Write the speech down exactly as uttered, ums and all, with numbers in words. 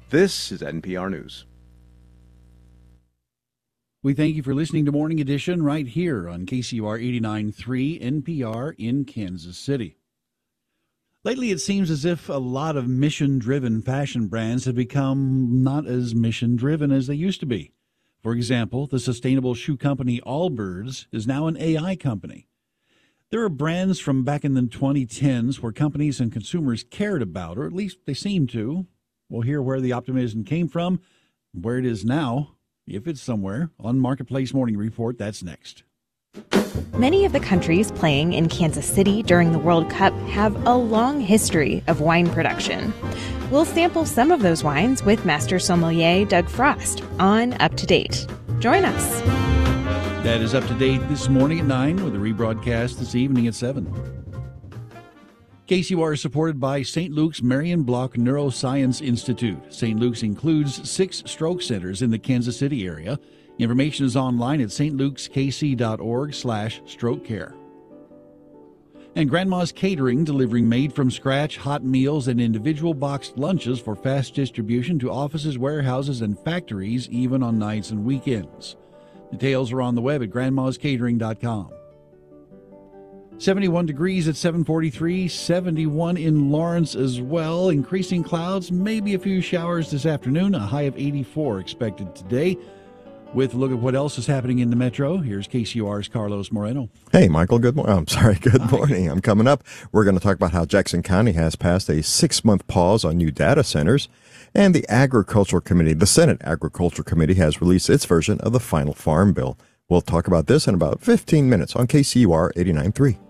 This is N P R News. We thank you for listening to Morning Edition right here on K C U R eighty-nine point three N P R in Kansas City. Lately, it seems as if a lot of mission-driven fashion brands have become not as mission-driven as they used to be. For example, the sustainable shoe company Allbirds is now an A I company. There are brands from back in the twenty tens where companies and consumers cared about, or at least they seemed to. We'll hear where the optimism came from, where it is now, if it's somewhere, on Marketplace Morning Report. That's next. Many of the countries playing in Kansas City during the World Cup have a long history of wine production. We'll sample some of those wines with Master Sommelier Doug Frost on Up to Date. Join us. That is Up to Date this morning at nine with a rebroadcast this evening at seven. K C U R is supported by Saint Luke's Marion Block Neuroscience Institute. Saint Luke's includes six stroke centers in the Kansas City area. Information is online at stlukeskc.org slash stroke care. And Grandma's Catering, delivering made-from-scratch hot meals and individual boxed lunches for fast distribution to offices, warehouses, and factories, even on nights and weekends. Details are on the web at grandmas catering dot com. seventy-one degrees at seven forty-three, seventy-one in Lawrence as well. Increasing clouds, maybe a few showers this afternoon, a high of eighty-four expected today. With a look at what else is happening in the metro, here's K C U R's Carlos Moreno. Hey, Michael, good morning. I'm sorry, good morning. I'm coming up. We're going to talk about how Jackson County has passed a six-month pause on new data centers, and the Agricultural Committee, the Senate Agriculture Committee, has released its version of the final farm bill. We'll talk about this in about fifteen minutes on K C U R eighty-nine point three.